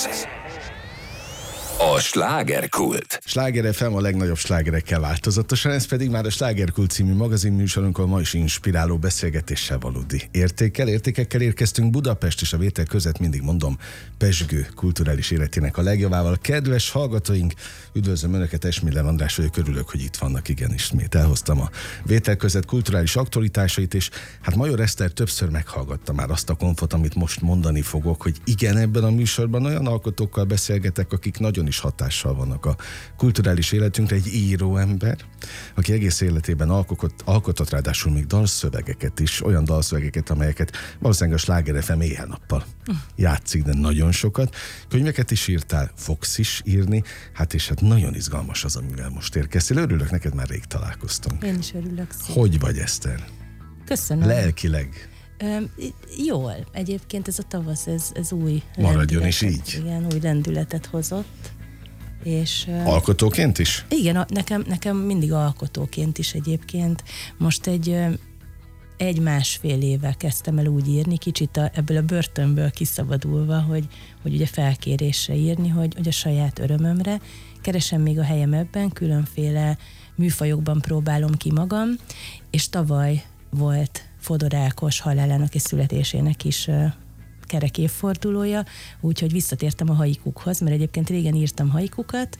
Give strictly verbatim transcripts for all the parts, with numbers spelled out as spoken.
A slágerkult. Sláger ef em a legnagyobb slágerekkel változatosan, ez pedig már a Slágerkult című magazinműsorunkon ma is inspiráló beszélgetéssel valódi értékkel, értékekkel érkeztünk. Budapest és a vétel között, mindig mondom, pezsgő kulturális életének a legjavával. Kedves hallgatóink, üdvözlöm Önöket, Esmiller András vagyok, örülök, hogy itt vannak, igen, ismét elhoztam a vétel között kulturális aktualitásait, és hát Major Eszter többször meghallgatta már azt a konfot, amit most mondani fogok, hogy igen, ebben a műsorban olyan alkotókkal beszélgetek, akik nagyon is hatással vannak a kulturális életünkre. Egy író ember, aki egész életében alkotott, alkotott ráadásul még dalszövegeket is, olyan dalszövegeket, amelyeket valószínűleg a Sláger ef em éjjel-nappal játszik, de nagyon sokat. Könyveket is írtál, fogsz is írni, hát és hát nagyon izgalmas az, amivel most érkeztél. Örülök, neked már rég találkoztunk. Én is örülök szépen. Hogy vagy, Eszter? Köszönöm. Lelkileg? Ö, jól. Egyébként ez a tavasz, ez, ez új Maradjon is így. Igen, új lendületet hozott. És, alkotóként is? Igen, a, nekem, nekem mindig alkotóként is egyébként. Most egy, egy másfél éve kezdtem el úgy írni, kicsit a, ebből a börtönből kiszabadulva, hogy, hogy ugye felkérésre írni, hogy, hogy a saját örömömre. Keresem még a helyem ebben, különféle műfajokban próbálom ki magam, és tavaly volt Fodor Ákos halálának és születésének is kerek évfordulója, úgyhogy visszatértem a haikukhoz, mert egyébként régen írtam haikukat,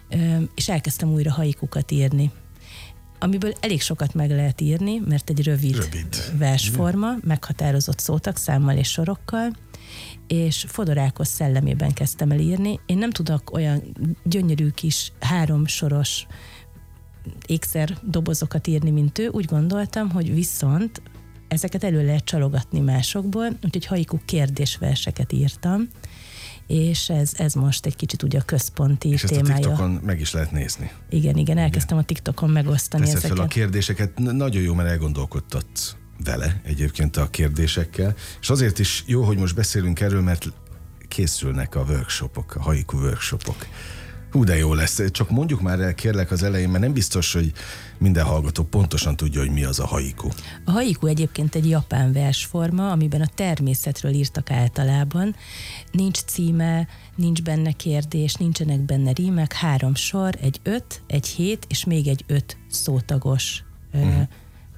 és elkezdtem újra haikukat írni. Amiből elég sokat meg lehet írni, mert egy rövid, rövid. versforma, meghatározott szótagszámmal és sorokkal, és Fodor Ákos szellemében kezdtem el írni. Én nem tudok olyan gyönyörű kis háromsoros ékszer dobozokat írni, mint ő. Úgy gondoltam, hogy viszont ezeket elő lehet csalogatni másokból, úgyhogy haiku kérdésverseket írtam, és ez, ez most egy kicsit ugye a központi és témája. És ezt a TikTokon meg is lehet nézni. Igen, igen, elkezdtem igen. a TikTokon megosztani Teszed ezeket. fel a kérdéseket, nagyon jó, mert elgondolkodtatsz vele egyébként a kérdésekkel, és azért is jó, hogy most beszélünk erről, mert készülnek a workshopok, a haiku workshopok. Hú, de jó lesz. Csak mondjuk már el, kérlek, az elején, mert nem biztos, hogy minden hallgató pontosan tudja, hogy mi az a haiku. A haiku egyébként egy japán versforma, amiben a természetről írtak általában. Nincs címe, nincs benne kérdés, nincsenek benne rímek, három sor, egy öt, egy hét, és még egy öt szótagos uh-huh. ö,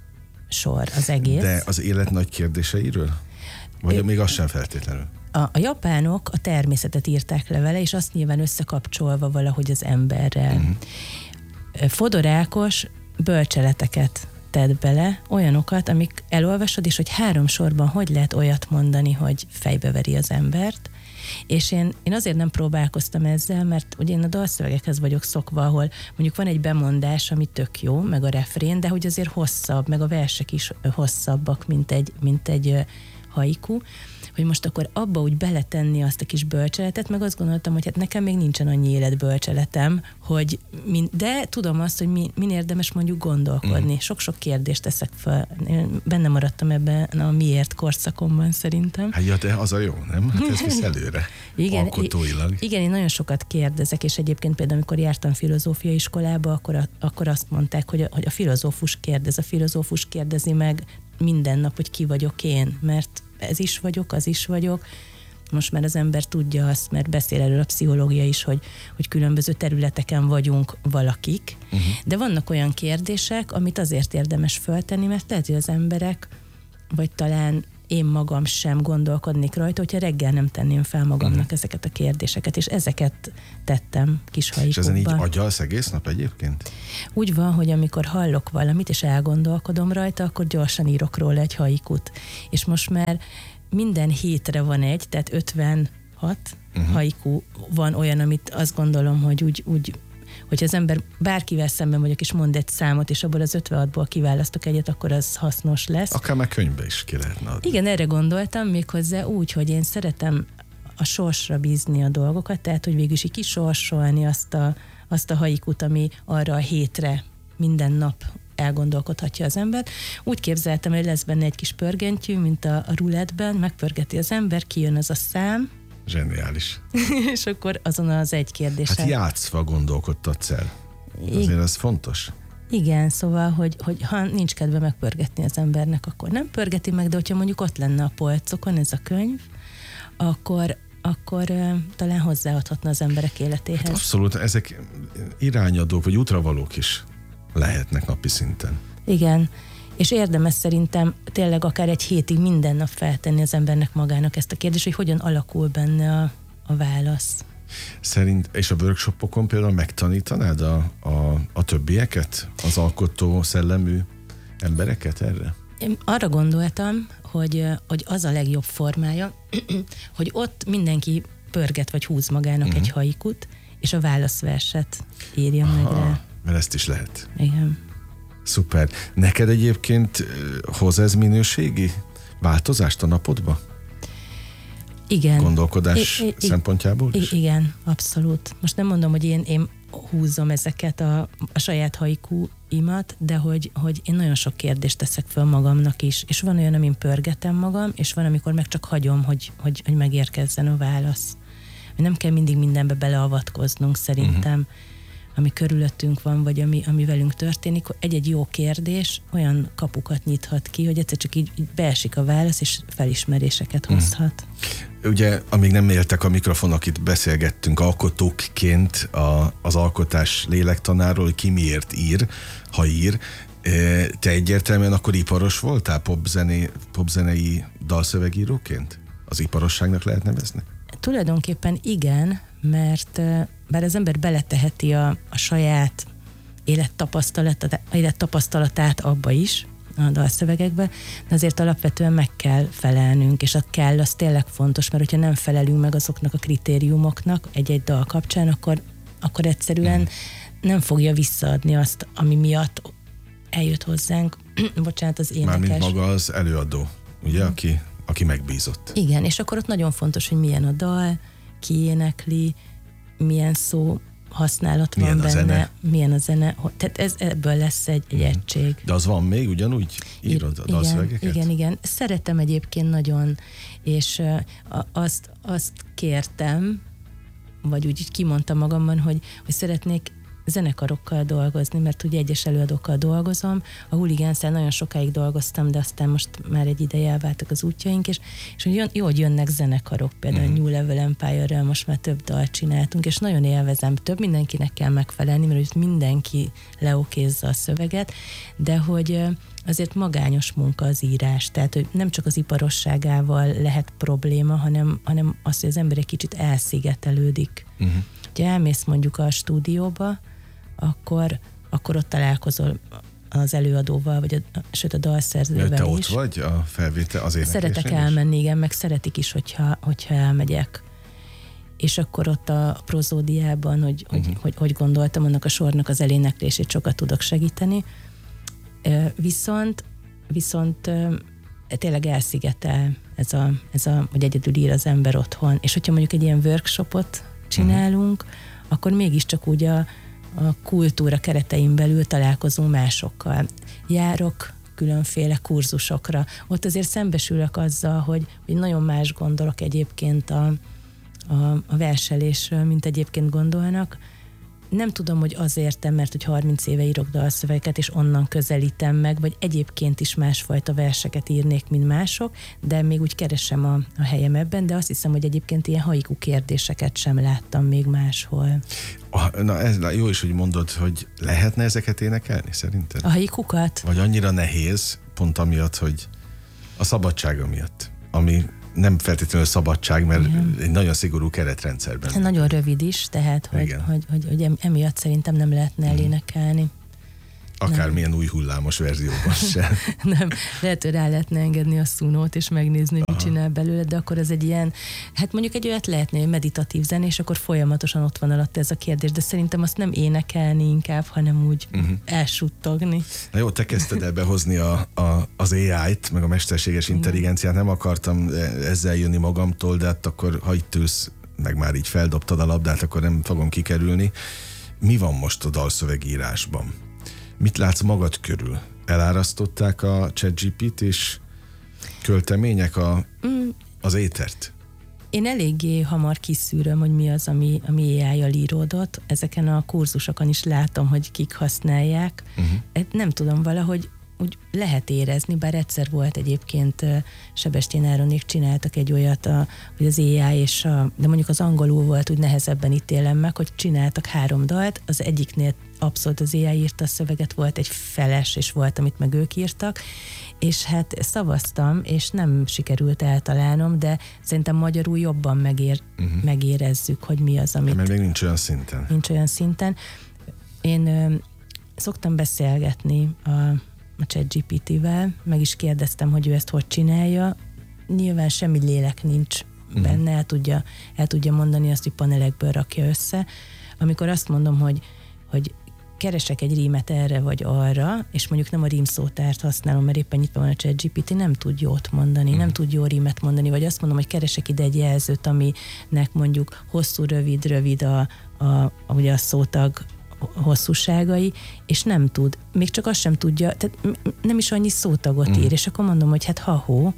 sor az egész. De az élet nagy kérdéseiről? Vagy Ö- még az sem feltétlenül? A, a japánok a természetet írták le vele, és azt nyilván összekapcsolva valahogy az emberrel. Uh-huh. Fodor Ákos bölcseleteket tett bele, olyanokat, amik elolvasod, és hogy három sorban hogy lehet olyat mondani, hogy fejbeveri az embert. És én, én azért nem próbálkoztam ezzel, mert ugye én a dalszövegekhez vagyok szokva, ahol mondjuk van egy bemondás, ami tök jó, meg a refrén, de hogy azért hosszabb, meg a versek is hosszabbak, mint egy, mint egy haiku, hogy most akkor abba úgy beletenni azt a kis bölcseletet, meg azt gondoltam, hogy hát nekem még nincsen annyi életbölcseletem, hogy min, de tudom azt, hogy min, min érdemes mondjuk gondolkodni. Mm. Sok-sok kérdést teszek fel. Én benne maradtam ebben a miért korszakomban szerintem. Hát ja, de az a jó, nem? Hát ez visz előre. Igen, alkotóilag. Igen, én nagyon sokat kérdezek, és egyébként például, amikor jártam filozófiai iskolába, akkor, a, akkor azt mondták, hogy a, hogy a filozófus kérdez, a filozófus kérdezi meg minden nap, hogy ki vagyok én, mert ez is vagyok, az is vagyok. Most már az ember tudja azt, mert beszél erről a pszichológia is, hogy, hogy különböző területeken vagyunk valakik, uh-huh. de vannak olyan kérdések, amit azért érdemes föltenni, mert lehet, hogy az emberek, vagy talán én magam sem gondolkodnék rajta, hogyha reggel nem tenném fel magamnak uh-huh. ezeket a kérdéseket, és ezeket tettem kis haikukban. És ezen így agyalsz egész nap egyébként? Úgy van, hogy amikor hallok valamit, és elgondolkodom rajta, akkor gyorsan írok róla egy haikut. És most már minden hétre van egy, tehát ötvenhat uh-huh. haiku van olyan, amit azt gondolom, hogy úgy, úgy hogyha az ember bárkivel szemben vagyok, és mond egy számot, és abból az ötvenhatból kiválasztok egyet, akkor az hasznos lesz. Akár már könyvbe is ki lehetne adni. Igen, erre gondoltam, méghozzá úgy, hogy én szeretem a sorsra bízni a dolgokat, tehát, hogy végül is így kisorsolni azt a, azt a haikut, ami arra a hétre minden nap elgondolkodhatja az ember. Úgy képzeltem, hogy lesz benne egy kis pörgentyű, mint a, a rulettben, megpörgeti az ember, kijön az a szám. Zseniális. És akkor azon az egy kérdésen. Hát játszva gondolkodtatsz el. Azért az fontos. Igen, szóval, hogy, hogy ha nincs kedve megpörgetni az embernek, akkor nem pörgeti meg, de hogyha mondjuk ott lenne a polcokon ez a könyv, akkor akkor uh, talán hozzáadhatna az emberek életéhez. Hát abszolút, ezek irányadók, vagy útravalók is lehetnek napi szinten. Igen, és érdemes szerintem tényleg akár egy hétig minden nap feltenni az embernek magának ezt a kérdést, hogy hogyan alakul benne a, a válasz. Szerint, és a workshopokon például megtanítanád a, a, a többieket, az alkotó szellemű embereket erre? Én arra gondoltam, hogy, hogy az a legjobb formája, hogy ott mindenki pörget vagy húz magának uh-huh. egy haikut, és a válaszverset írja Aha, meg rá. Mert ezt is lehet. Igen. Szuper. Neked egyébként hoz ez minőségi változást a napodba? Igen. Gondolkodás I- I- szempontjából is? Igen, abszolút. Most nem mondom, hogy én, én húzom ezeket a, a saját haikúimat, de hogy, hogy én nagyon sok kérdést teszek föl magamnak is, és van olyan, amin pörgetem magam, és van, amikor meg csak hagyom, hogy, hogy, hogy megérkezzen a válasz. Nem kell mindig mindenbe beleavatkoznunk szerintem, uh-huh. ami körülöttünk van, vagy ami, ami velünk történik. Egy-egy jó kérdés olyan kapukat nyithat ki, hogy egyszer csak így, így beesik a válasz, és felismeréseket uh-huh. hozhat. Ugye, amíg nem éltek a mikrofonok, itt beszélgettünk alkotókként a, az alkotás lélektanáról, hogy ki miért ír, ha ír. Te egyértelműen akkor iparos voltál popzené, popzenei dalszövegíróként? Az iparosságnak lehet nevezni? Tulajdonképpen igen, mert bár az ember beleteheti a, a saját élettapasztalatát, élettapasztalatát abba is, a dalszövegekbe, de azért alapvetően meg kell felelnünk, és a kell az tényleg fontos, mert hogyha nem felelünk meg azoknak a kritériumoknak egy-egy dal kapcsán, akkor, akkor egyszerűen mm. nem fogja visszaadni azt, ami miatt eljött hozzánk, bocsánat, az énekes. Mármint maga az előadó, ugye, mm. aki, aki megbízott. Igen, és akkor ott nagyon fontos, hogy milyen a dal, ki énekli, milyen szó használat milyen van a benne, zene. milyen a zene, tehát ez, ebből lesz egy, egy egység. De az van még, ugyanúgy írod a dalszövegeket? Igen, igen. Szeretem egyébként nagyon, és uh, azt, azt kértem, vagy úgy, úgy kimondtam magamban, hogy, hogy szeretnék zenekarokkal dolgozni, mert ugye egyes előadókkal dolgozom. A Hooligans-el nagyon sokáig dolgoztam, de aztán most már egy ideje elváltak az útjaink, és, és hogy jön, jó, hogy jönnek zenekarok, például mm. New Level Empire-rel most már több dalt csináltunk, és nagyon élvezem, több mindenkinek kell megfelelni, mert mindenki leokézza a szöveget, de hogy azért magányos munka az írás, tehát hogy nem csak az iparosságával lehet probléma, hanem, hanem az, hogy az ember egy kicsit elszigetelődik. Mm-hmm. Ha elmész mondjuk a stúdióba, akkor, akkor ott találkozol az előadóval, vagy a, sőt a dalszerzővel te is. Te ott vagy a felvétel az éneklésén? Szeretek elmenni, igen, meg szeretik is, hogyha, hogyha elmegyek. És akkor ott a prozódiában, hogy, uh-huh. hogy, hogy, hogy gondoltam, annak a sornak az eléneklését sokat tudok segíteni. Viszont, viszont tényleg elszigetel ez a, ez a, hogy egyedül ír az ember otthon. És hogyha mondjuk egy ilyen workshopot csinálunk, uh-huh. akkor mégiscsak úgy a, a kultúra keretein belül találkozunk másokkal. Járok különféle kurzusokra. Ott azért szembesülök azzal, hogy, hogy nagyon más gondolok egyébként a, a, a verselésről, mint egyébként gondolnak. Nem tudom, hogy azért, mert hogy harminc éve írok dalszövegeket, és onnan közelítem meg, vagy egyébként is másfajta verseket írnék, mint mások, de még úgy keresem a, a helyem ebben, de azt hiszem, hogy egyébként ilyen haiku kérdéseket sem láttam még máshol. Na ez jó is, hogy mondod, hogy lehetne ezeket énekelni szerinted? A haikukat? Vagy annyira nehéz, pont amiatt, hogy a szabadsága miatt, ami nem feltétlenül szabadság, mert igen. egy nagyon szigorú keretrendszerben. Hát nagyon rövid is, tehát hogy, hogy, hogy, hogy emiatt szerintem nem lehetne elénekelni. Akármilyen új hullámos verzióban sem. Nem, lehet, hogy rá lehetne engedni a szunót, és megnézni, hogy mit csinál belőle, de akkor ez egy ilyen, hát mondjuk egy olyat lehetne, hogy meditatív zene, és akkor folyamatosan ott van alatt ez a kérdés, de szerintem azt nem énekelni inkább, hanem úgy uh-huh. elsuttogni. Na jó, te kezdted el behozni a, a, az á í-t, meg a mesterséges intelligenciát, nem akartam ezzel jönni magamtól, de hát akkor, ha itt ülsz, meg már így feldobtad a labdát, akkor nem fogom kikerülni. Mi van most a dalszövegírásban? Mit látsz magad körül? Elárasztották a ChatGPT és költemények a, mm. az étert? Én eléggé hamar kiszűröm, hogy mi az, ami, ami á í-jal íródott. Ezeken a kurzusokon is látom, hogy kik használják. Uh-huh. Nem tudom, valahogy úgy lehet érezni, bár egyszer volt egyébként Sebestyén Áronék csináltak egy olyat, a, hogy az á i és a, de mondjuk az angolul volt, úgy nehezebben ítélem meg, hogy csináltak három dalt, az egyiknél abszolút az á i írta a szöveget, volt egy feles, és volt, amit meg ők írtak, és hát szavaztam, és nem sikerült eltalálnom, de szerintem magyarul jobban megér, uh-huh. megérezzük, hogy mi az, amit... Mert még nincs olyan szinten. Nincs olyan szinten. Én ö, szoktam beszélgetni a, a ChatGPT-vel, meg is kérdeztem, hogy ő ezt hogy csinálja. Nyilván semmi lélek nincs uh-huh. benne, el tudja, el tudja mondani azt, hogy panelekből rakja össze. Amikor azt mondom, hogy, hogy keresek egy rímet erre vagy arra, és mondjuk nem a rímszótárt használom, mert éppen nyitva van a ChatGPT, nem tud jót mondani, mm. nem tud jó rímet mondani, vagy azt mondom, hogy keresek ide egy jelzőt, aminek mondjuk hosszú, rövid, rövid a, a, a, ugye a szótag hosszúságai, és nem tud, még csak azt sem tudja, tehát nem is annyi szótagot mm. ír, és akkor mondom, hogy hát ha-hó,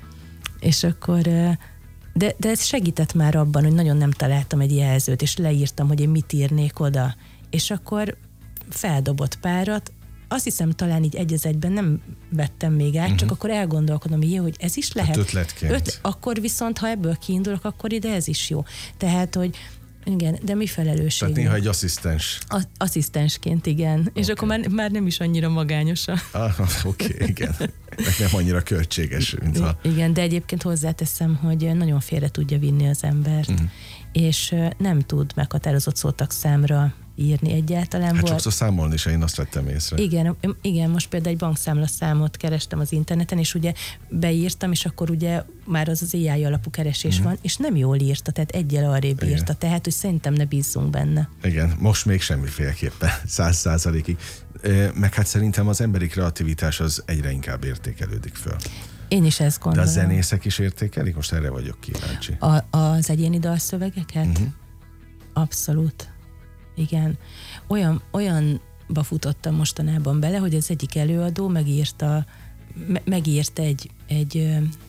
és akkor... De, de ez segített már abban, hogy nagyon nem találtam egy jelzőt, és leírtam, hogy én mit írnék oda, és akkor feldobott párat, azt hiszem talán így egy az egyben nem vettem még át, uh-huh. csak akkor elgondolkodom, hogy jó, hogy ez is lehet. Hát ötletként. Öt, akkor viszont, ha ebből kiindulok, akkor ide ez is jó. Tehát, hogy igen, de mi felelősség? Tehát néha egy asszisztens. A, asszisztensként, igen. Okay. És akkor már, már nem is annyira magányos. Ah, oké, okay, igen. Meg nem annyira költséges, mint ha... Igen, de egyébként hozzáteszem, hogy nagyon félre tudja vinni az embert, uh-huh. és nem tud meghatározott szótagszámra írni egyáltalán. Hát volt. sokszor számolni is, én azt vettem észre. Igen, igen, most például egy bankszámlaszámot kerestem az interneten, és ugye beírtam, és akkor ugye már az az á i alapú keresés mm. van, és nem jól írta, tehát egyel arrébb igen. írta, tehát hogy szerintem ne bízzunk benne. Igen, most még semmiféleképpen, száz százalékig. Meg hát szerintem az emberi kreativitás az egyre inkább értékelődik föl. Én is ezt gondolom. De a zenészek is értékelik? Most erre vagyok kíváncsi. A, az egyéni dalszövegeket? Mm-hmm. Abszolút. Igen. Olyan, olyanba futottam mostanában bele, hogy az egyik előadó megírta, me, megírt egy, egy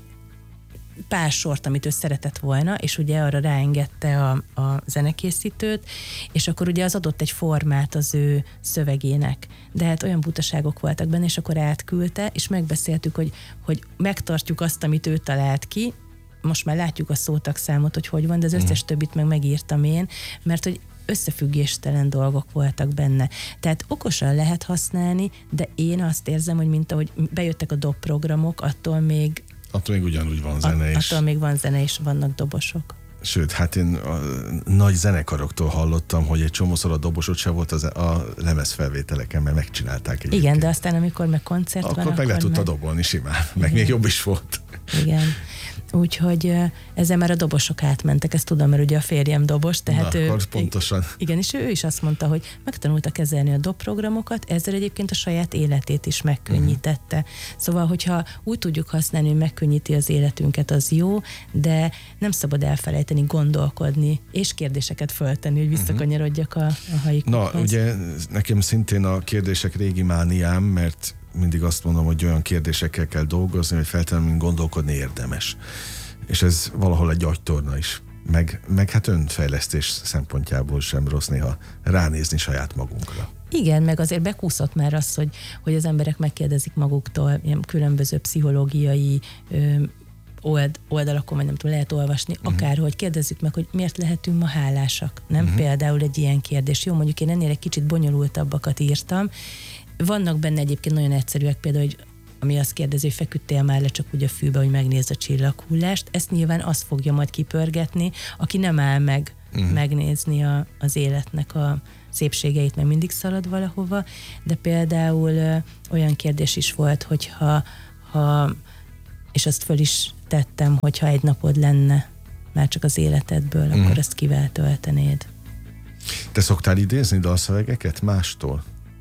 pár sort, amit ő szeretett volna, és ugye arra ráengedte a, a zenekészítőt, és akkor ugye az adott egy formát az ő szövegének. De hát olyan butaságok voltak benne, és akkor átküldte, és megbeszéltük, hogy, hogy megtartjuk azt, amit ő talált ki, most már látjuk a szótagszámot, hogy hogy van, de az összes többit meg megírtam én, mert hogy összefüggéstelen dolgok voltak benne. Tehát okosan lehet használni, de én azt érzem, hogy mint ahogy bejöttek a dob programok, attól még attól még ugyanúgy van zene is. Attól még van zene és vannak dobosok. Sőt, hát én a nagy zenekaroktól hallottam, hogy egy csomószor a dobosot se volt az, a lemezfelvételeken, mert megcsinálták egyébként. Igen, de aztán amikor meg koncert akkor van, meg akkor le tudta meg... dobolni simán, meg még jobb is volt. Igen. Úgyhogy ezzel már a dobosok átmentek, ezt tudom, mert ugye a férjem dobos, tehát Na, ő... akkor pontosan. Igen, és ő is azt mondta, hogy megtanulta kezelni a dobprogramokat, ezzel egyébként a saját életét is megkönnyítette. Uh-huh. Szóval, hogyha úgy tudjuk használni, hogy megkönnyíti az életünket, az jó, de nem szabad elfelejteni, gondolkodni, és kérdéseket föltenni, hogy visszakanyarodjak a, a haikukhoz. Na, ugye nekem szintén a kérdések régi mániám, mert mindig azt mondom, hogy olyan kérdésekkel kell dolgozni, hogy feltétlenül gondolkodni érdemes. És ez valahol egy agytorna is. Meg, meg hát önfejlesztés szempontjából sem rossz néha ránézni saját magunkra. Igen, meg azért bekúszott már az, hogy, hogy az emberek megkérdezik maguktól ilyen különböző pszichológiai ö, old, oldalakon, vagy nem tudom, lehet olvasni, uh-huh. akárhogy kérdezzük meg, hogy miért lehetünk ma hálásak. Nem uh-huh. például egy ilyen kérdés. Jó, mondjuk én ennél egy kicsit bonyolultabbakat írtam. Vannak benne egyébként nagyon egyszerűek, például, hogy ami azt kérdezi, hogy feküdtél már le csak úgy a fűbe, hogy megnézd a csillaghullást. Ezt nyilván azt fogja majd kipörgetni, aki nem áll meg uh-huh. megnézni a, az életnek a szépségeit, mert mindig szalad valahova, de például ö, olyan kérdés is volt, hogyha ha, és azt föl is tettem, hogyha egy napod lenne már csak az életedből, uh-huh. akkor ezt kivel töltenéd. Te szoktál idézni dalszövegeket mástól?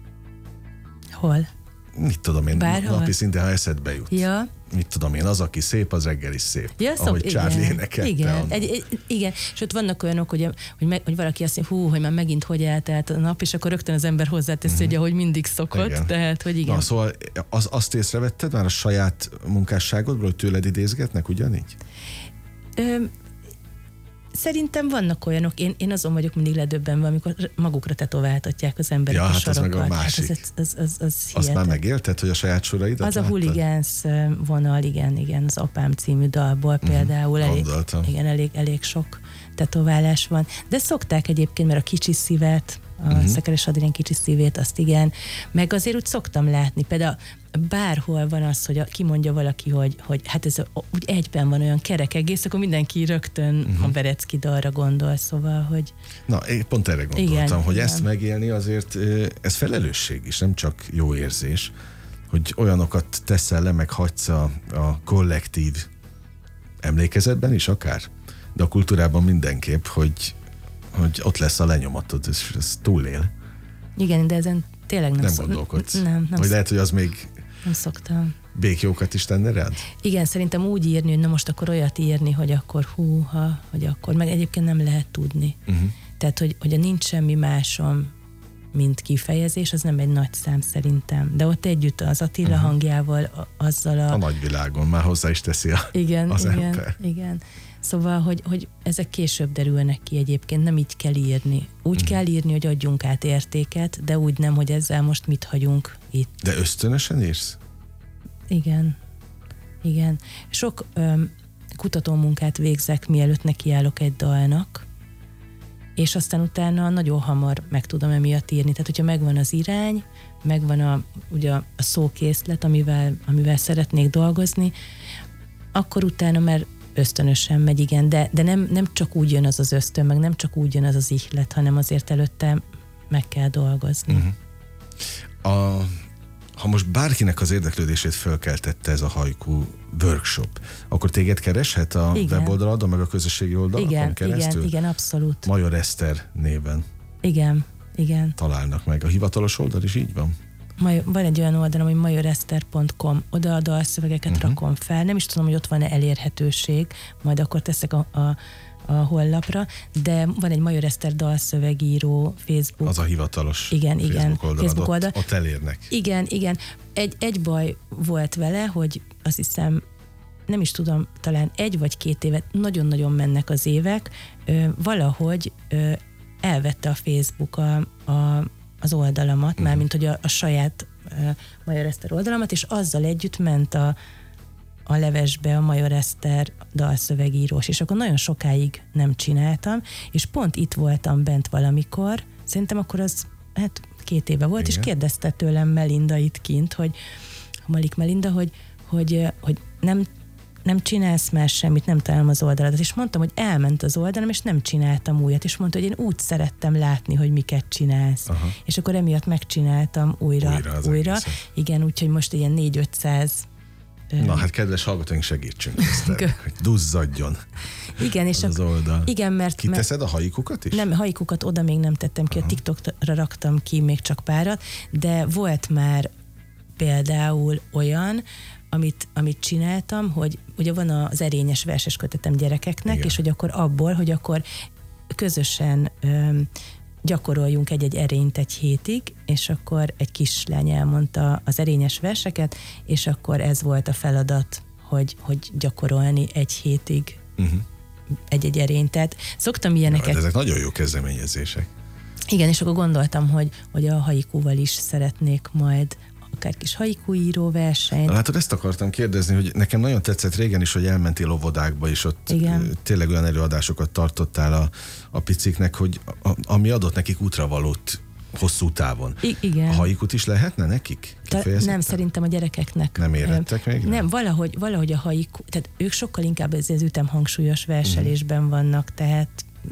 Hol? Mit tudom én, Bárhol? napi szinte, ha eszedbe jut. Ja. Mit tudom én, az, aki szép, az reggel is szép. Ja, ahogy szok, Charlie igen, énekelte. Igen, egy, egy, igen, és ott vannak olyanok, hogy, hogy, meg, hogy valaki azt mondja, hú, hogy már megint hogy eltelt a nap, és akkor rögtön az ember hozzáteszi, mm-hmm. hogy ahogy mindig szokott, igen. tehát, hogy igen. Na, szóval az, azt észrevetted már a saját munkásságodból, hogy tőled idézgetnek ugyanígy? Ö, Szerintem vannak olyanok, én, én azon vagyok mindig ledöbbenve, amikor magukra tetováltatják az emberek ja, a hát sorokat. az meg a másik. Hát az, az, az, az Azt már megélted, hogy a saját soraidat Az láttad? a Hooligans vonal, igen, igen, az Apám című dalból például. Uh-huh, elég, gondoltam. igen, elég, elég sok tetoválás van. De szokták egyébként, mert a kicsi szívet, a uh-huh. Szekeres Adrien kicsi szívét, azt igen. Meg azért úgy szoktam látni, például bárhol van az, hogy a, kimondja valaki, hogy, hogy hát ez a, úgy egyben van olyan kerek egész, akkor mindenki rögtön uh-huh. a Berecki dalra gondol, szóval, hogy... Na, én pont erre gondoltam, igen, hogy igen. ezt megélni azért, ez felelősség is, nem csak jó érzés, hogy olyanokat teszel le, meg hagysz a, a kollektív emlékezetben is akár, de a kultúrában mindenképp, hogy, hogy ott lesz a lenyomatod, és ez túlél. Igen, de ezen tényleg nem, Nem szok... gondolkodsz. Nem, nem, Vagy szok... lehet, hogy az még nem szoktam. békjókat is tenne rád? Igen, szerintem úgy írni, hogy na most akkor olyat írni, hogy akkor húha, hogy akkor, meg egyébként nem lehet tudni. Uh-huh. Tehát, hogy, hogy a nincs semmi másom, mint kifejezés, az nem egy nagy szám szerintem. De ott együtt az Attila uh-huh. hangjával, a, azzal a... A nagyvilágon már hozzá is teszi a, igen, az igen, ember. Igen. Szóval, hogy, hogy ezek később derülnek ki egyébként, nem így kell írni. Úgy uh-huh. kell írni, hogy adjunk át értéket, de úgy nem, hogy ezzel most mit hagyunk itt. De ösztönösen írsz? Igen. Igen. Sok öm, kutatómunkát végzek, mielőtt nekiállok egy dalnak, és aztán utána nagyon hamar meg tudom emiatt írni. Tehát, hogyha megvan az irány, megvan a, ugye a szókészlet, amivel, amivel szeretnék dolgozni, akkor utána már ösztönösen megy, igen, de, de nem, nem csak úgy jön az az ösztön, meg nem csak úgy jön az az ihlet, hanem azért előtte meg kell dolgozni. Uh-huh. A, ha most bárkinek az érdeklődését fölkeltette ez a haiku workshop, akkor téged kereshet a igen. weboldaladon, meg a közösségi oldalakon igen, keresztül? Igen, igen, abszolút. Major Eszter néven. Igen, igen. Találnak meg. A hivatalos oldal is így van? Major, van egy olyan oldalom, hogy major eszter pont com, oda a dalszövegeket uh-huh. rakom fel. Nem is tudom, hogy ott van-e elérhetőség, majd akkor teszek a, a, a honlapra, de van egy Major Eszter dalszövegíró Facebook. Az a hivatalos igen, Facebook igen, oldalad, Facebook oldal. Ott, ott elérnek. Igen, igen. Egy, egy baj volt vele, hogy azt hiszem, nem is tudom, talán egy vagy két évet, nagyon-nagyon mennek az évek, ö, valahogy ö, elvette a Facebook a, a az oldalamat, uh-huh. mármint hogy a, a saját uh, Major Eszter oldalamat, és azzal együtt ment a, a levesbe a Major Eszter dalszövegírós, és akkor nagyon sokáig nem csináltam, és pont itt voltam bent valamikor, szerintem akkor az, hát két éve volt, igen. És kérdezte tőlem Melinda itt kint, hogy Malik Melinda, hogy, hogy, hogy nem nem csinálsz már semmit, nem találom az oldaladat. És mondtam, hogy elment az oldalam, és nem csináltam újat. És mondta, hogy én úgy szerettem látni, hogy miket csinálsz. Aha. És akkor emiatt megcsináltam újra. Újra. újra. Igen, úgyhogy most ilyen négy-ötszáz. Na hát kedves hallgatóink, segítsünk ezt, hogy duzzadjon. Igen, és az, az oldal. Igen, mert... Kiteszed a haikukat is? Nem, haikukat oda még nem tettem ki, aha. A TikTokra raktam ki még csak párat, de volt már például olyan, Amit, amit csináltam, hogy ugye van az erényes verses kötetem gyerekeknek, igen. És hogy akkor abból, hogy akkor közösen öm, gyakoroljunk egy-egy erényt egy hétig, és akkor egy kislány elmondta az erényes verseket, és akkor ez volt a feladat, hogy, hogy gyakorolni egy hétig uh-huh. egy-egy erényt. Tehát szoktam ilyeneket... Ja, ezek nagyon jó kezdeményezések. Igen, és akkor gondoltam, hogy, hogy a haikuval is szeretnék majd akár kis haikuíró verseny. Látod, ezt akartam kérdezni, hogy nekem nagyon tetszett régen is, hogy elmentél óvodákba, és ott igen. Tényleg olyan előadásokat tartottál a, a piciknek, hogy a, ami adott nekik útravalót hosszú távon. I- igen. A haikut is lehetne nekik? Nem, szerintem a gyerekeknek. Nem érettek még? Nem, nem valahogy, valahogy a haiku, tehát ők sokkal inkább ez az ütemhangsúlyos verselésben uh-huh. vannak, tehát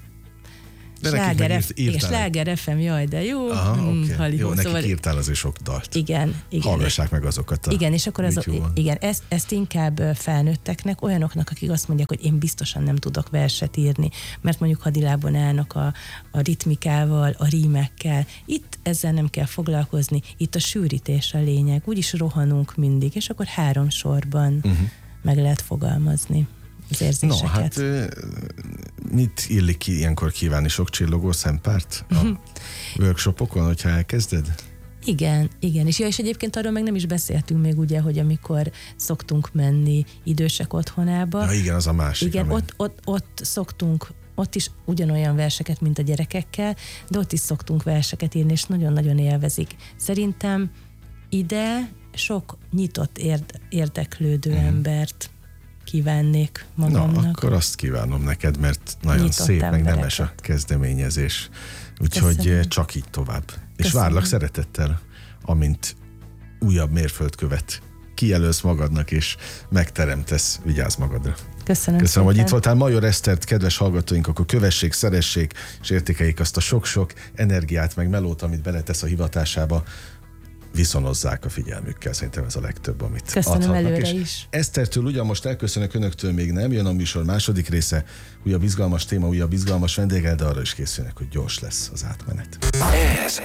Sláger ef em, jaj, de jó. Aha, mm, okay. Jó, nekik szóval... írtál azért sok dalt. Igen, igen. Hallgassák meg azokat a igen, és akkor az, igen, ezt, ezt inkább felnőtteknek, olyanoknak, akik azt mondják, hogy én biztosan nem tudok verset írni, mert mondjuk hadilában állnak a, a ritmikával, a rímekkel. Itt ezzel nem kell foglalkozni, itt a sűrítés a lényeg. Úgyis rohanunk mindig, és akkor három sorban uh-huh. meg lehet fogalmazni az érzéseket. No, hát mit illik ki ilyenkor kívánni? Sok csillogó szempárt a workshopokon, hogyha elkezded? Igen, igen. És, ja, és egyébként arról meg nem is beszéltünk még, ugye, hogy amikor szoktunk menni idősek otthonába. Ja, igen, az a másik. Igen, ott, ott, ott szoktunk ott is ugyanolyan verseket, mint a gyerekekkel, de ott is szoktunk verseket írni, és nagyon-nagyon élvezik. Szerintem ide sok nyitott érd- érdeklődő mm. embert kívánnék magamnak. Na, akkor azt kívánom neked, mert nagyon nyitott szép, embereket. Meg nemes a kezdeményezés. Úgyhogy Köszönöm. Csak így tovább. Köszönöm. És várlak szeretettel, amint újabb mérföldkövet kijelölsz magadnak, és megteremtesz, vigyázz magadra. Köszönöm, Köszönöm, hogy itt voltál. Major Esztert, kedves hallgatóink, akkor kövessék, szeressék, és értékeljék azt a sok-sok energiát, meg melót, amit beletesz a hivatásába. Viszonozzák a figyelmükkel, szerintem ez a legtöbb, amit Köszönöm adhatnak. előre És is. Esztertől ugyan most elköszönök önöktől, még nem jön a műsor második része, újabb izgalmas téma, újabb izgalmas vendéggel, de arra is készülnek, hogy gyors lesz az átmenet. Ez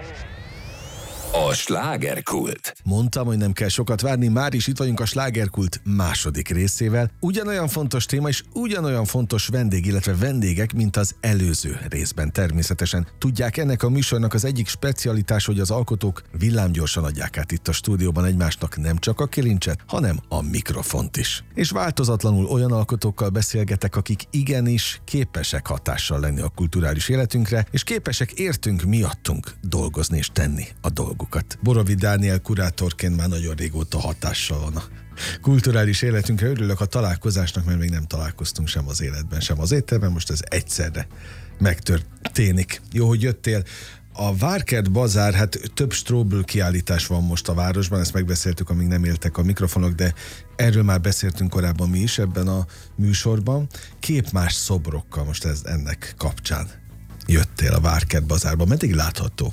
a slágerkult. Mondtam, hogy nem kell sokat várni, már is itt vagyunk a slágerkult második részével. Ugyanolyan fontos téma és ugyanolyan fontos vendég, illetve vendégek, mint az előző részben természetesen. Tudják, ennek a műsornak az egyik specialitás, hogy az alkotók villámgyorsan adják át itt a stúdióban egymásnak nem csak a kilincset, hanem a mikrofont is. És változatlanul olyan alkotókkal beszélgetek, akik igenis képesek hatással lenni a kulturális életünkre, és képesek értünk miattunk dolgozni és tenni a dolgokat. Borovics Dániel kurátorként már nagyon régóta hatással van a kulturális életünkre. Örülök a találkozásnak, mert még nem találkoztunk sem az életben, sem az étterben, most ez egyszerre megtörténik. Jó, hogy jöttél. A Várkert Bazár, hát több Strobl kiállítás van most a városban, ezt megbeszéltük, amíg nem éltek a mikrofonok, de erről már beszéltünk korábban mi is ebben a műsorban. Képmás szobrokkal most ez ennek kapcsán jöttél a Várkert Bazárba. Meddig látható?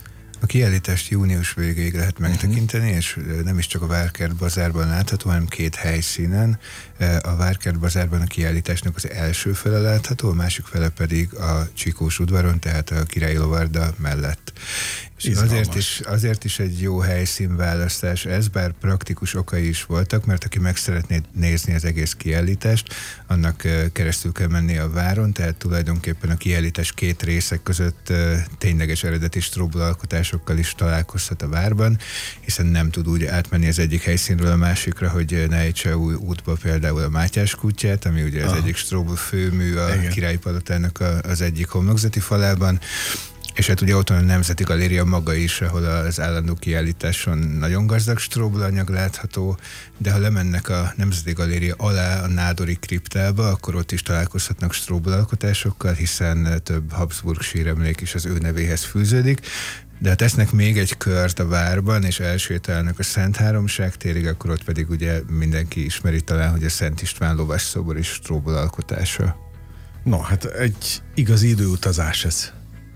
A kiállítást június végéig lehet megtekinteni, uh-huh. és nem is csak a Várkert Bazárban látható, hanem két helyszínen. A Várkert Bazárban a kiállításnak az első fele látható, a másik fele pedig a Csikós udvaron, tehát a Királyi Lovarda mellett. És azért is, azért is egy jó helyszínválasztás ez, bár praktikus okai is voltak, mert aki meg szeretné nézni az egész kiállítást, annak keresztül kell menni a váron, tehát tulajdonképpen a kiállítás két részek között tényleges eredeti Strobl alkotásokkal is találkozhat a várban, hiszen nem tud úgy átmenni az egyik helyszínről a másikra, hogy ne ejtse új útba például a Mátyás kutyát, ami ugye az Aha. egyik Strobl főmű a Igen. Királyi Palotának a, az egyik homlokzati falában. És hát ugye ott van a Nemzeti Galéria maga is, ahol az állandó kiállításon nagyon gazdag Strobl anyag látható, de ha lemennek a Nemzeti Galéria alá a Nádori kriptába, akkor ott is találkozhatnak Strobl alkotásokkal, hiszen több Habsburg síremlék is az ő nevéhez fűződik. De ha tesznek még egy kört a várban, és elsétálnak a Szent Háromság térig, akkor ott pedig ugye mindenki ismeri talán, hogy a Szent István lovasszobor is Strobl alkotása. No, hát egy igazi időutazás ez.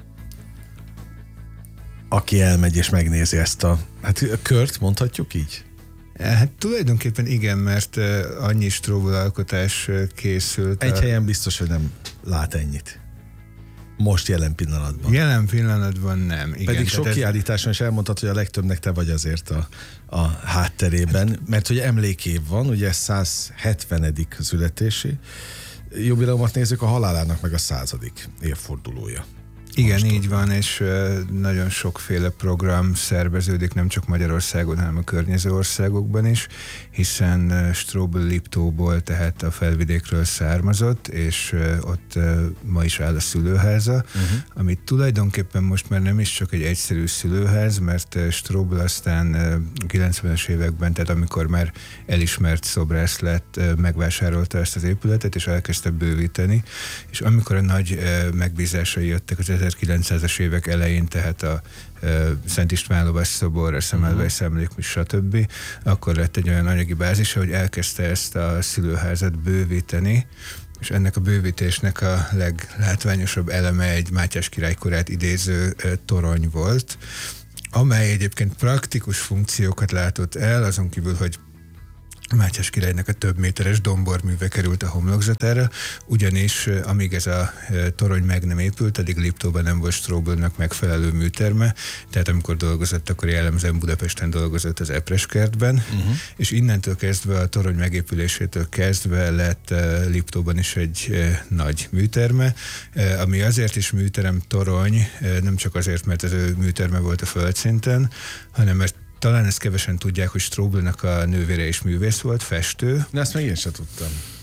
Aki elmegy és megnézi ezt a, hát a kört, mondhatjuk így? Hát tulajdonképpen igen, mert annyi Strobl alkotás készült. Egy a... helyen biztos, hogy nem lát ennyit. Most jelen pillanatban. Jelen pillanatban nem. Igen, pedig sok ez... kiállításon is elmondtad, hogy a legtöbbnek te vagy azért a, a hátterében, mert hogy emlékév van, ugye száz hetvenedik születési jubileumot nézzük, a halálának meg a századik évfordulója. Igen, most így van, és nagyon sokféle program szerveződik, nem csak Magyarországon, hanem a környező országokban is, hiszen Strobl Liptóból, tehát a felvidékről származott, és ott ma is áll a szülőháza, uh-huh. amit tulajdonképpen most már nem is csak egy egyszerű szülőház, mert Strobl aztán a kilencvenes években, tehát amikor már elismert szobrász lett, megvásárolta ezt az épületet, és elkezdte bővíteni, és amikor a nagy megbízásai jöttek az ezerkilencszázas évek elején, tehát a e, Szent István lovasszobor, a Semmelweis emlékmű, stb., akkor lett egy olyan anyagi bázisa, hogy elkezdte ezt a szülőházat bővíteni, és ennek a bővítésnek a leglátványosabb eleme egy Mátyás király korát idéző e, torony volt, amely egyébként praktikus funkciókat látott el, azon kívül, hogy Mátyás királynak a több méteres domborműve került a homlokzatára, ugyanis amíg ez a torony meg nem épült, addig Liptóban nem volt Stroblnak megfelelő műterme, tehát amikor dolgozott, akkor jellemzően Budapesten dolgozott az Epreskertben, uh-huh. és innentől kezdve a torony megépülésétől kezdve lett Liptóban is egy nagy műterme, ami azért is műterem torony, nem csak azért, mert ez ő műterme volt a földszinten, hanem mert talán ezt kevesen tudják, hogy Stroblnak a nővére is művész volt, festő. De ezt meg én sem tudtam.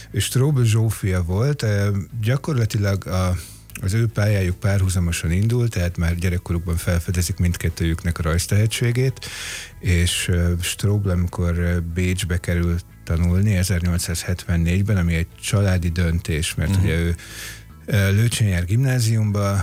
Strobl Zsófia volt, gyakorlatilag a az ő pályájuk párhuzamosan indult, tehát már gyerekkorukban felfedezik mindkettőjüknek a rajztehetségét, és Strobl, amikor Bécsbe került tanulni ezernyolcszázhetvennégyben, ami egy családi döntés, mert uh-huh. ugye ő Lőcsén jár gimnáziumba,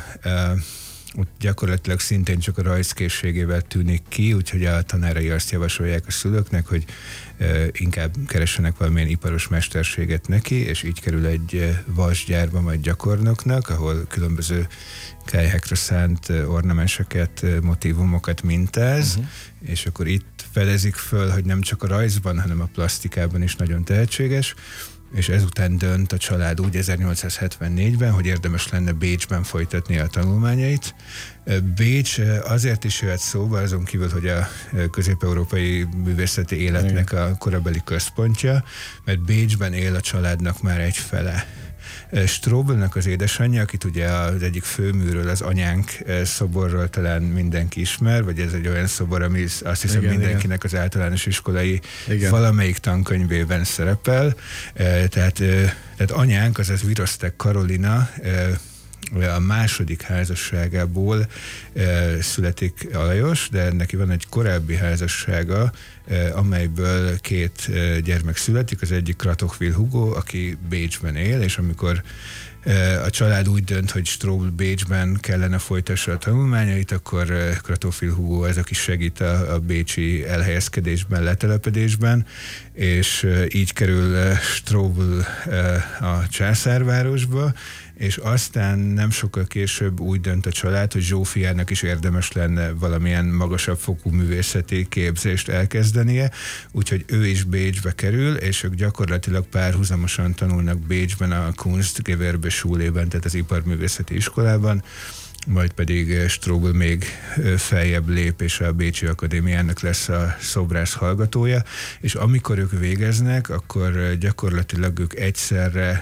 ott gyakorlatilag szintén csak a rajzkészségével tűnik ki, úgyhogy a tanárai azt javasolják a szülőknek, hogy inkább keressenek valamilyen iparos mesterséget neki, és így kerül egy vasgyárba, majd gyakornoknak, ahol különböző kályhákra szánt ornamenseket, motívumokat mintáz, uh-huh. és akkor itt fedezik föl, hogy nem csak a rajzban, hanem a plasztikában is nagyon tehetséges, és ezután dönt a család úgy ezernyolcszázhetvennégyben, hogy érdemes lenne Bécsben folytatni a tanulmányait. Bécs azért is jöhet szóba, azon kívül, hogy a közép-európai művészeti életnek a korabeli központja, mert Bécsben él a családnak már egy fele. Stroblnak az édesanyja, akit ugye az egyik főműről, az Anyánk szoborról talán mindenki ismer, vagy ez egy olyan szobor, ami azt hiszem igen, mindenkinek igen. az általános iskolai igen. valamelyik tankönyvében szerepel. Tehát, tehát Anyánk, azaz Virosztek Karolina, a második házasságából e, születik Alajos, de neki van egy korábbi házassága, e, amelyből két e, gyermek születik, az egyik Kratochwil Hugo, aki Bécsben él, és amikor e, a család úgy dönt, hogy Strobl Bécsben kellene folytassa a tanulmányait, akkor e, Kratochwil Hugo ez, aki segít a, a bécsi elhelyezkedésben, letelepedésben, és e, így kerül e, Strobl e, a császárvárosba, és aztán nem sokkal később úgy dönt a család, hogy Zsófiának is érdemes lenne valamilyen magasabb fokú művészeti képzést elkezdenie, úgyhogy ő is Bécsbe kerül, és ők gyakorlatilag párhuzamosan tanulnak Bécsben a Kunstgewerbe Schulében, tehát az iparművészeti iskolában, majd pedig Strobl még feljebb lép, és a Bécsi Akadémiának lesz a szobrász hallgatója, és amikor ők végeznek, akkor gyakorlatilag ők egyszerre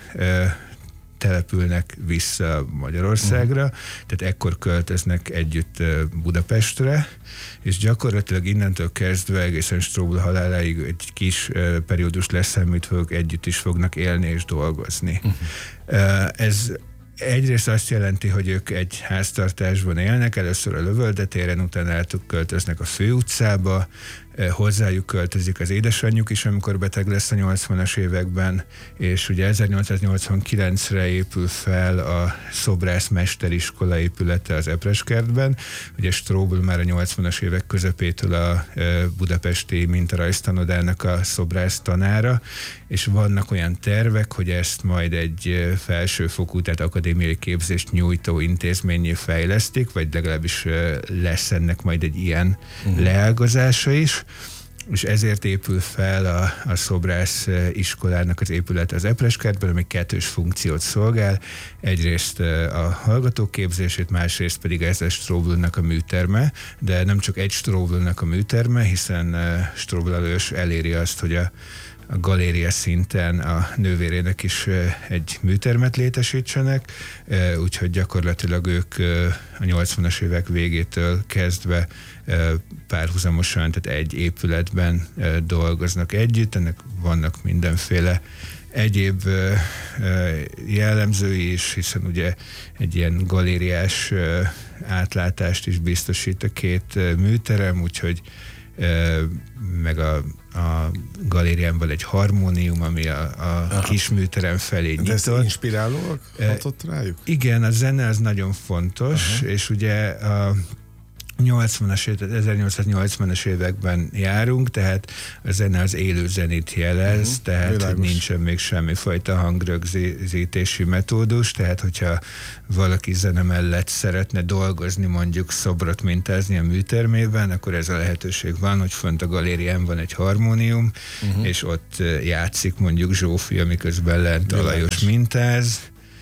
települnek vissza Magyarországra, uh-huh. tehát ekkor költöznek együtt Budapestre, és gyakorlatilag innentől kezdve egészen Strobl haláláig egy kis uh, periódus leszámítva ők együtt is fognak élni és dolgozni. Uh-huh. Uh, ez egyrészt azt jelenti, hogy ők egy háztartásban élnek, először a Lövöldetéren, utána elköltöznek a Főutcába, hozzájuk költözik az édesanyjuk is, amikor beteg lesz a nyolcvanas években, és ugye ezernyolcszáznyolcvankilencre épül fel a szobrász mesteriskola épülete az Epreskertben. Ugye Strobl már a nyolcvanas évek közepétől a budapesti mintarajztanodának a szobrász tanára, és vannak olyan tervek, hogy ezt majd egy felsőfokú, tehát akadémiai képzést nyújtó intézményé fejlesztik, vagy legalábbis lesz ennek majd egy ilyen uh-huh. leágazása is, és ezért épül fel a, a szobrász iskolának az épület az Epreskertben, ami kettős funkciót szolgál. Egyrészt a hallgatók képzését, másrészt pedig ez a Stroblnak a műterme, de nem csak egy Stroblnak a műterme, hiszen Strobl Alajos eléri azt, hogy a a galéria szinten a nővérének is egy műtermet létesítsenek, úgyhogy gyakorlatilag ők a nyolcvanas évek végétől kezdve párhuzamosan, tehát egy épületben dolgoznak együtt, ennek vannak mindenféle egyéb jellemzői is, hiszen ugye egy ilyen galériás átlátást is biztosít a két műterem, úgyhogy meg a, a galérián van egy harmónium, ami a, a kis műterem felé nyitott. De ez inspirálóak hatott rájuk? Igen, a zene az nagyon fontos, aha. és ugye a nyolcvanas, ezernyolcszáznyolcvanas években járunk, tehát a zene az élő zenét jelez, uh-huh. tehát hogy nincsen még semmifajta hangrögzítési metódus, tehát hogyha valaki zene mellett szeretne dolgozni, mondjuk szobrot mintázni a műtermében, akkor ez a lehetőség van, hogy fönt a galérián van egy harmónium, uh-huh. és ott játszik mondjuk Zsófia, miközben lent Alajos mintáz,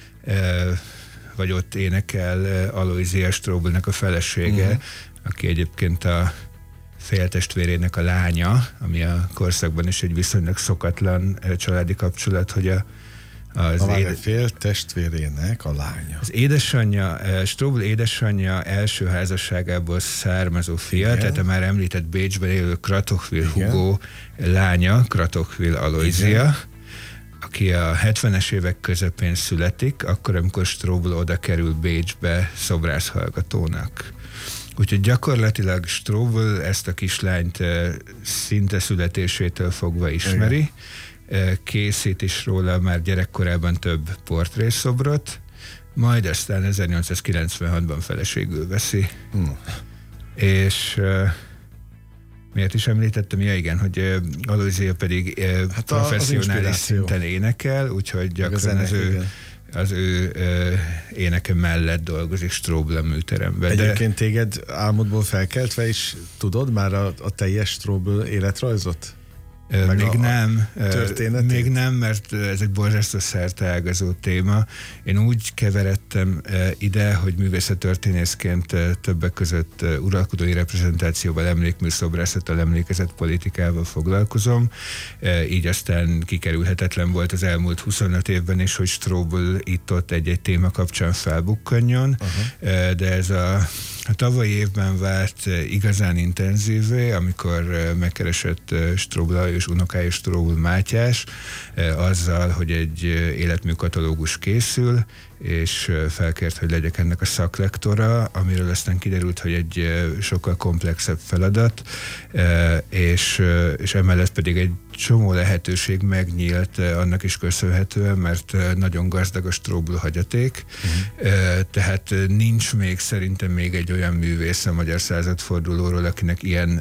vagy ott énekel Alojzia Stroblnak a felesége, uh-huh. aki egyébként a féltestvérének a lánya, ami a korszakban is egy viszonylag szokatlan családi kapcsolat, hogy a az a édes... fél testvérének a lánya. Az édesanyja, Strobl édesanyja első házasságából származó fia, igen. tehát a már említett Bécsben élő Kratochwil Hugo lánya, Kratochwil Alojzia, aki a hetvenes évek közepén születik, akkor, amikor Strobl oda kerül Bécsbe szobrászhallgatónak. Úgyhogy gyakorlatilag Strobl ezt a kislányt szinte születésétől fogva ismeri, készít is róla már gyerekkorában több portrészobrot, majd aztán ezernyolcszázkilencvenhatban feleségül veszi. Hmm. És uh, miért is említettem? Ja igen, hogy uh, Aloysia pedig uh, hát professzionális szinten énekel, úgyhogy gyakran az ő, az ő uh, éneke mellett dolgozik Strobl a műteremben. Egyébként de... téged álmodból felkeltve is tudod már a, a teljes Strobl életrajzot? Meg még nem, még nem, mert ez egy borzasztó szerteágazó téma. Én úgy keveredtem ide, hogy művészettörténészként többek között uralkodói reprezentációval, emlékműszobrászattal, emlékezett politikával foglalkozom. Így aztán kikerülhetetlen volt az elmúlt huszonöt évben is, hogy Strobl itt-ott egy-egy téma kapcsán felbukkanjon, uh-huh. de ez a A tavalyi évben vált igazán intenzívé, amikor megkeresett Strobl és unokája Strobl Mátyás azzal, hogy egy életműkatalógus készül, és felkért, hogy legyek ennek a szaklektora, amiről aztán kiderült, hogy egy sokkal komplexebb feladat, és, és emellett pedig egy csomó lehetőség megnyílt annak is köszönhetően, mert nagyon gazdag a Strobl hagyaték, uh-huh. tehát nincs még szerintem még egy olyan művész a magyar századfordulóról, akinek ilyen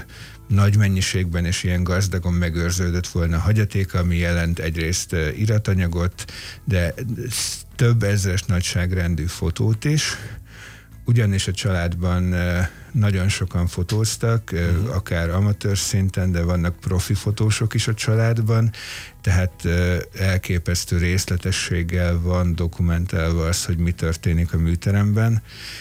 nagy mennyiségben és ilyen gazdagon megőrződött volna a hagyatéka, ami jelent egyrészt iratanyagot, de több ezres nagyságrendű fotót is, ugyanis a családban nagyon sokan fotóztak, uh-huh. akár amatőr szinten, de vannak profi fotósok is a családban, tehát elképesztő részletességgel van dokumentálva az, hogy mi történik a műteremben,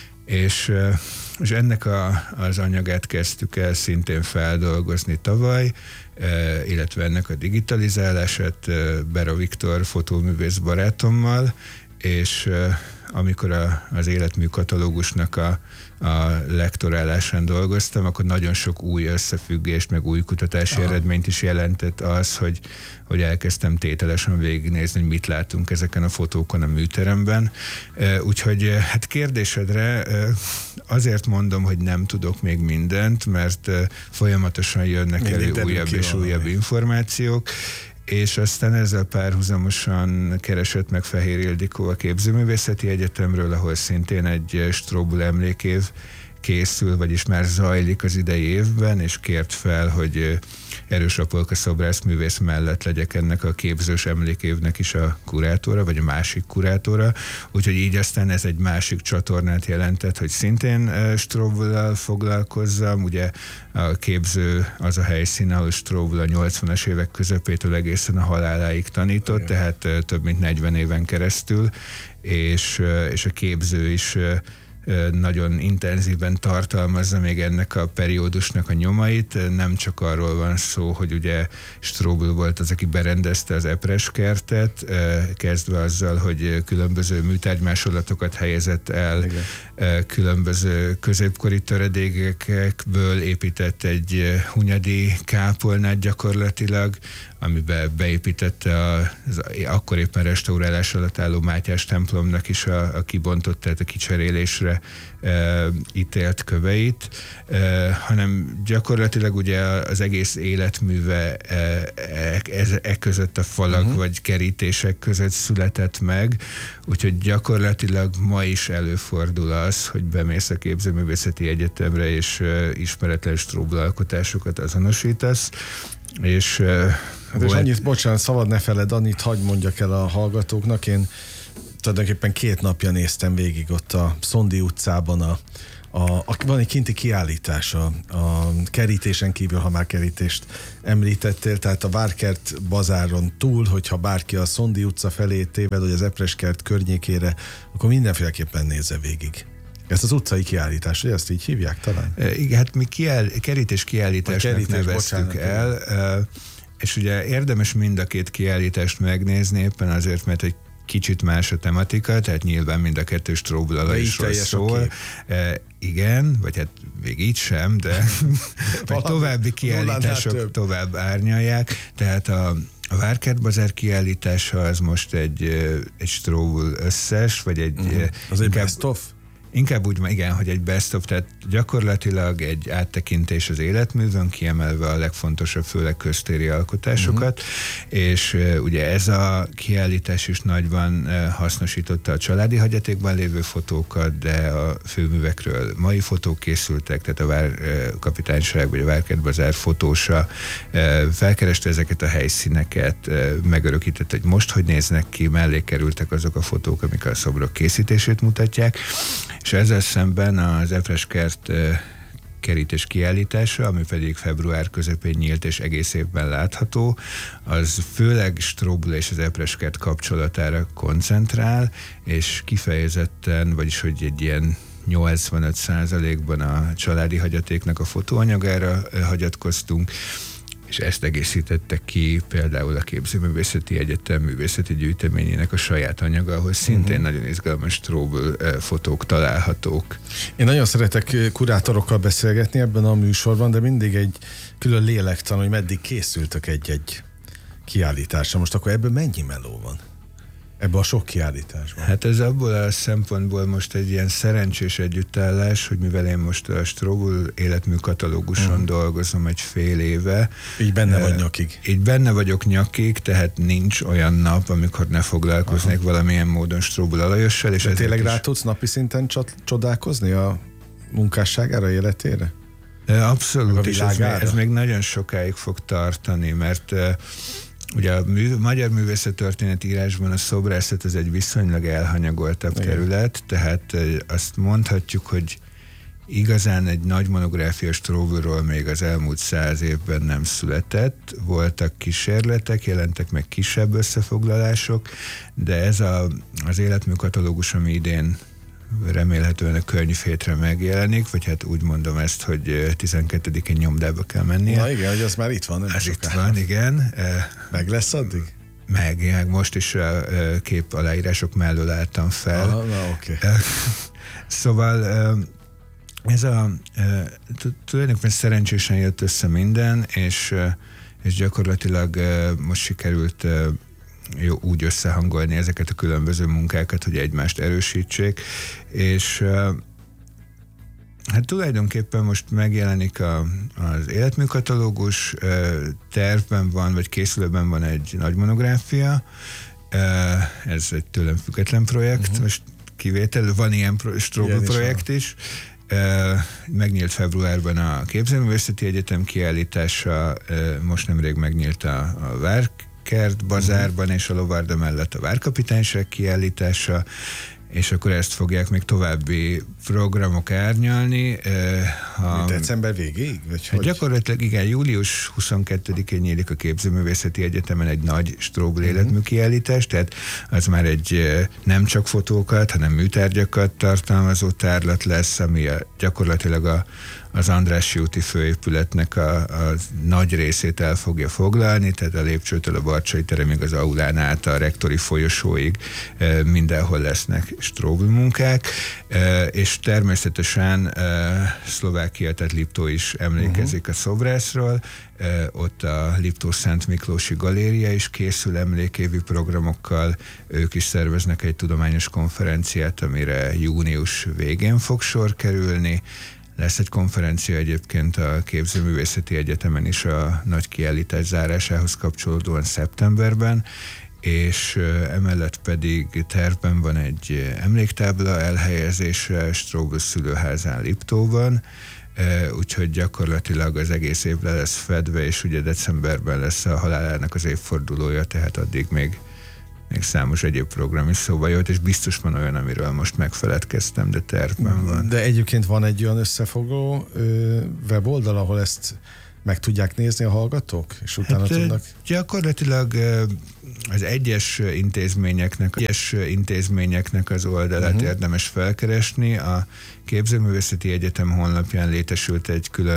és, és ennek a, az anyagát kezdtük el szintén feldolgozni tavaly, illetve ennek a digitalizálását Bera Viktor fotóművész barátommal, és amikor a, az életmű katalógusnak a, a lektorálásán dolgoztam, akkor nagyon sok új összefüggést, meg új kutatási Aha. eredményt is jelentett az, hogy, hogy elkezdtem tételesen végignézni, hogy mit látunk ezeken a fotókon a műteremben. Úgyhogy hát kérdésedre azért mondom, hogy nem tudok még mindent, mert folyamatosan jönnek Mindig elő újabb és újabb valami. információk, és aztán ezzel párhuzamosan keresett meg Fehér Ildikó a Képzőművészeti Egyetemről, ahol szintén egy Strobl emlékév készül, vagyis már zajlik az idei évben, és kért fel, hogy Erős Apolka szobrászművész mellett legyek ennek a képzős emlékévnek is a kurátora, vagy a másik kurátora, úgyhogy így aztán ez egy másik csatornát jelentett, hogy szintén Strobl-lal foglalkozzam, ugye a képző az a helyszín, ahol Strobl a nyolcvanas évek közepétől egészen a haláláig tanított, Igen. tehát több mint negyven éven keresztül, és, és a képző is nagyon intenzíven tartalmazza még ennek a periódusnak a nyomait. Nem csak arról van szó, hogy ugye Strobl volt az, aki berendezte az Epres kertet, kezdve azzal, hogy különböző műtárgymásolatok helyezett el, Igen. különböző középkori töredékekből épített egy hunyadi kápolnát gyakorlatilag, amiben beépítette az akkor éppen restaurálás alatt álló Mátyás templomnak is a, a kibontott, tehát a kicserélésre e, ítélt köveit, e, hanem gyakorlatilag ugye az egész életműve e, e, e között a falak uh-huh. vagy kerítések között született meg, úgyhogy gyakorlatilag ma is előfordul az, hogy bemész a Képzőművészeti Egyetemre és e, ismeretlen Strobl alkotásokat azonosítasz, és Hát és annyit, bocsánat, szabad ne feled, annyit hagy mondjak el a hallgatóknak. Én tulajdonképpen két napja néztem végig ott a Szondi utcában a, a, a van egy kinti kiállítás a, a kerítésen kívül, ha már kerítést említettél, tehát a Várkert bazáron túl, hogyha bárki a Szondi utca felé téved, vagy az Epreskert környékére, akkor mindenféleképpen nézze végig. Ezt az utcai kiállítás, hogy ezt így hívják talán? Igen, hát mi kiáll, kerítés kiállításnak kerítés, neveztük bocsánat, el, és ugye érdemes mind a két kiállítást megnézni, éppen azért, mert egy kicsit más a tematika, tehát nyilván mind a kettő Strobl is szól. E, igen, vagy hát még így sem, de vagy további kiállítások tovább árnyalják. Tehát a, A Várkert Bazár kiállítása az most egy, egy Strobl összes, vagy egy... Uh-huh. Az egy best of? Inkább úgy, igen, hogy egy best of, tehát gyakorlatilag egy áttekintés az életművön, kiemelve a legfontosabb, főleg köztéri alkotásokat, uh-huh. és uh, ugye ez a kiállítás is nagyban uh, hasznosította a családi hagyatékban lévő fotókat, de a főművekről mai fotók készültek, tehát a Várkapitányság vagy a Várkert Bazár fotósa uh, felkereste ezeket a helyszíneket, uh, megörökített, hogy most hogy néznek ki, mellé kerültek azok a fotók, amik a szobrok készítését mutatják, és ezzel szemben az Epreskert kerítés kiállítása, ami pedig február közepén nyílt és egész évben látható, az főleg Strobl és az Epreskert kapcsolatára koncentrál, és kifejezetten, vagyis hogy egy ilyen nyolcvanöt százalékban a családi hagyatéknak a fotóanyagára hagyatkoztunk, és ezt egészítette ki például a Képzőművészeti Egyetem művészeti gyűjteményének a saját anyaga, ahol szintén uh-huh. nagyon izgalmas Strobl fotók találhatók. Én nagyon szeretek kurátorokkal beszélgetni ebben a műsorban, de mindig egy külön lélektan, hogy meddig készültök egy-egy kiállításra. Most akkor ebből mennyi meló van? Ebben a sok kiállításban. Hát ez abból a szempontból most egy ilyen szerencsés együttállás, hogy mivel én most a Strobl életmű katalóguson mm. dolgozom egy fél éve. Így benne vagy nyakig. Így benne vagyok nyakig, tehát nincs olyan nap, amikor ne foglalkoznék Aha. valamilyen módon Strobl Alajossal. És de tényleg is... rá tudsz napi szinten csodálkozni a munkásságára, életére? Abszolút, és ez, ez még nagyon sokáig fog tartani, mert ugye a mű, magyar művészettörténet írásban a szobrászat az egy viszonylag elhanyagoltabb Igen. terület, tehát azt mondhatjuk, hogy igazán egy nagy monográfia Stroblról még az elmúlt száz évben nem született. Voltak kísérletek, jelentek meg kisebb összefoglalások, de ez a, az életmű katalógus, ami idén remélhetően a könyvhétre megjelenik, vagy hát úgy mondom ezt, hogy tizenkettedikén nyomdába kell mennie. Na igen, hogy az már itt van. Nem az itt van, igen. Meg lesz addig? Meg, meg most is a kép aláírások mellől álltam fel. Aha, na oké. Okay. Szóval ez a tulajdonképpen szerencsésen jött össze minden, és, és gyakorlatilag most sikerült jó, úgy összehangolni ezeket a különböző munkákat, hogy egymást erősítsék, és hát tulajdonképpen most megjelenik a, az életműkatalógus, tervben van, vagy készülőben van egy nagy monográfia, ez egy tőlem független projekt, uh-huh. most kivétel, van ilyen pro, Strobl projekt is, megnyílt februárban a Képzőművészeti Egyetem kiállítása, most nemrég megnyílt a, a Várkert Bazárban, és a Lovarda mellett a Várkapitányság kiállítása, és akkor ezt fogják még további programok árnyalni. A, december végéig? Vagy hát gyakorlatilag igen, július huszonkettedikén nyílik a Képzőművészeti Egyetemen egy nagy Strobl uh-huh. életmű kiállítás, tehát az már egy nem csak fotókat, hanem műtárgyakat tartalmazó tárlat lesz, ami a, gyakorlatilag a az Andrássy úti főépületnek a, a nagy részét el fogja foglalni, tehát a lépcsőtől a Barcsay teremig, az aulán át a rektori folyosóig e, mindenhol lesznek Strobl munkák, e, és természetesen e, Szlovákia, tehát Liptó is emlékezik uh-huh. a szobrászról, e, ott a Liptó Szent Miklósi Galéria is készül emlékévi programokkal, ők is szerveznek egy tudományos konferenciát, amire június végén fog sor kerülni. Lesz egy konferencia egyébként a Képzőművészeti Egyetemen is a nagy kiállítás zárásához kapcsolódóan szeptemberben, és emellett pedig tervben van egy emléktábla elhelyezése Strobl szülőházán Liptóban, úgyhogy gyakorlatilag az egész év le lesz fedve, és ugye decemberben lesz a halálának az évfordulója, tehát addig még még számos egyéb program is szóba jött, és biztos van olyan, amiről most megfeledkeztem, de tervben van. De egyébként van egy olyan összefoglaló ö, weboldal, ahol ezt meg tudják nézni a hallgatók, és utána hát, tudnak? Gyakorlatilag az egyes intézményeknek, egyes intézményeknek az oldalát uh-huh. érdemes felkeresni. A Képzőművészeti Egyetem honlapján létesült egy külön